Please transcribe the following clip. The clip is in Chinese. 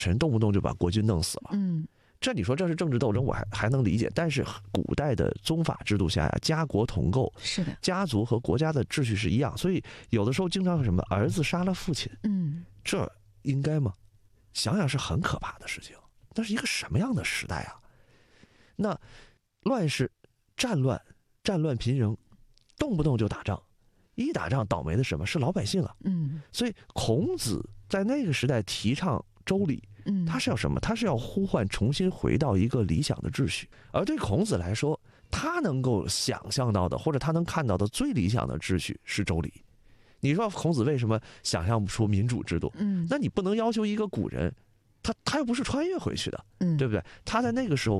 臣动不动就把国君弄死了。这你说这是政治斗争，我还能理解。但是古代的宗法制度下呀，家国同构， 是的， 家族和国家的秩序是一样，所以有的时候经常是什么儿子杀了父亲，这应该吗？想想是很可怕的事情。那是一个什么样的时代啊？那乱世、战乱频仍，动不动就打仗，一打仗倒霉的什么是老百姓啊？所以孔子在那个时代提倡周礼。他是要什么？他是要呼唤重新回到一个理想的秩序。而对孔子来说，他能够想象到的，或者他能看到的最理想的秩序是周礼。你说孔子为什么想象不出民主制度？那你不能要求一个古人，他又不是穿越回去的，对不对？他在那个时候